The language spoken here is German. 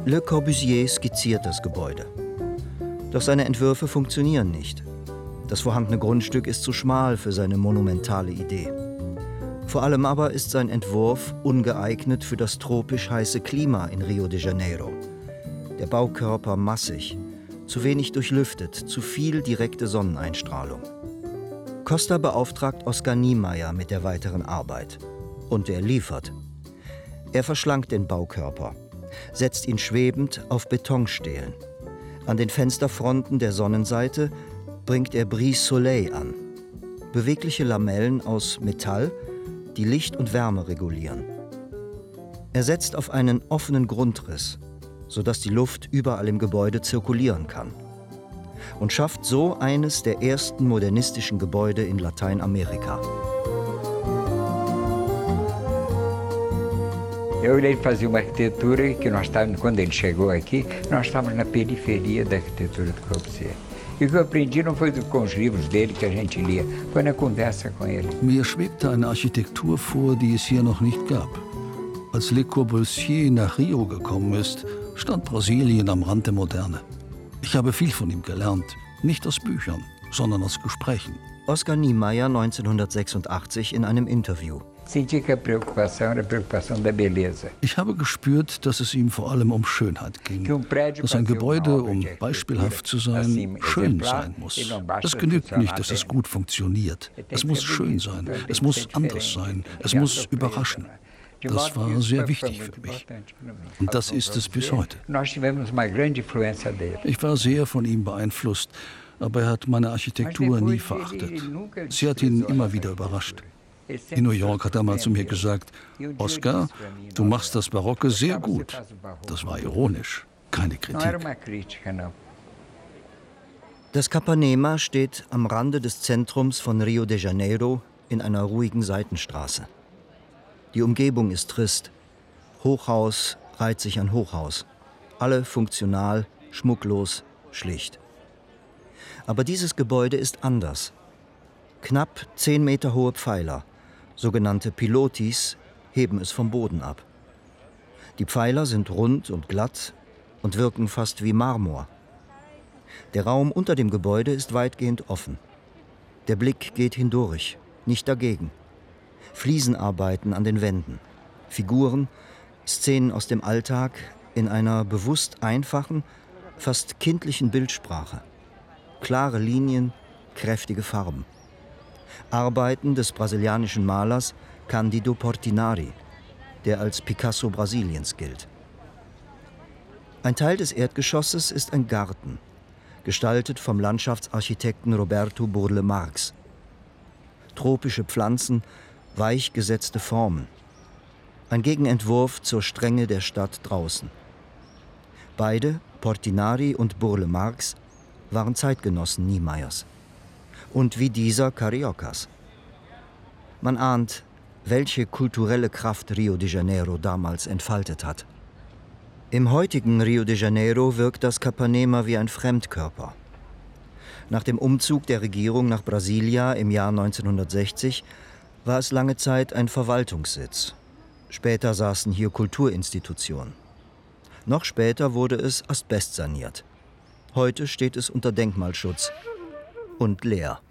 Le Corbusier skizziert das Gebäude. Doch seine Entwürfe funktionieren nicht. Das vorhandene Grundstück ist zu schmal für seine monumentale Idee. Vor allem aber ist sein Entwurf ungeeignet für das tropisch heiße Klima in Rio de Janeiro. Der Baukörper massig, zu wenig durchlüftet, zu viel direkte Sonneneinstrahlung. Costa beauftragt Oskar Niemeyer mit der weiteren Arbeit. Und er liefert. Er verschlankt den Baukörper, setzt ihn schwebend auf Betonstelen. An den Fensterfronten der Sonnenseite bringt er Brise-Soleil an. Bewegliche Lamellen aus Metall, die Licht und Wärme regulieren. Er setzt auf einen offenen Grundriss, sodass die Luft überall im Gebäude zirkulieren kann. Und schafft so eines der ersten modernistischen Gebäude in Lateinamerika. Ele fazia uma arquitetura que nós estávamos, quando ele chegou aqui, nós estávamos na periferia da arquitetura do Corbusier. E o que eu aprendi não foi com os livros dele que a gente lia, foi na conversa com ele. Mir schwebte eine Architektur vor, die es hier noch nicht gab. Als Le Corbusier nach Rio gekommen ist, stand Brasilien am Rand der Moderne. Ich habe viel von ihm gelernt, nicht aus Büchern, sondern aus Gesprächen. Oskar Niemeyer 1986 in einem Interview. Senti que a preocupação era a preocupação da beleza. Ich habe gespürt, dass es ihm vor allem um Schönheit ging. Dass ein Gebäude, um beispielhaft zu sein, schön sein muss. Es genügt nicht, dass es gut funktioniert. Es muss schön sein, es muss anders sein, es muss überraschen. Das war sehr wichtig für mich. Und das ist es bis heute. Ich war sehr von ihm beeinflusst, aber er hat meine Architektur nie verachtet. Sie hat ihn immer wieder überrascht. In New York hat er mal zu mir gesagt, Oskar, du machst das Barocke sehr gut. Das war ironisch, keine Kritik. Das Capanema steht am Rande des Zentrums von Rio de Janeiro in einer ruhigen Seitenstraße. Die Umgebung ist trist. Hochhaus reiht sich an Hochhaus. Alle funktional, schmucklos, schlicht. Aber dieses Gebäude ist anders. Knapp 10 Meter hohe Pfeiler, sogenannte Pilotis, heben es vom Boden ab. Die Pfeiler sind rund und glatt und wirken fast wie Marmor. Der Raum unter dem Gebäude ist weitgehend offen. Der Blick geht hindurch, nicht dagegen. Fliesenarbeiten an den Wänden, Figuren, Szenen aus dem Alltag in einer bewusst einfachen, fast kindlichen Bildsprache. Klare Linien, kräftige Farben. Arbeiten des brasilianischen Malers Cândido Portinari, der als Picasso Brasiliens gilt. Ein Teil des Erdgeschosses ist ein Garten, gestaltet vom Landschaftsarchitekten Roberto Burle Marx. Tropische Pflanzen, weich gesetzte Formen. Ein Gegenentwurf zur Strenge der Stadt draußen. Beide, Portinari und Burle Marx, waren Zeitgenossen Niemeyers. Und wie dieser Cariocas. Man ahnt, welche kulturelle Kraft Rio de Janeiro damals entfaltet hat. Im heutigen Rio de Janeiro wirkt das Capanema wie ein Fremdkörper. Nach dem Umzug der Regierung nach Brasilia im Jahr 1960 war es lange Zeit ein Verwaltungssitz. Später saßen hier Kulturinstitutionen. Noch später wurde es asbestsaniert. Heute steht es unter Denkmalschutz und leer.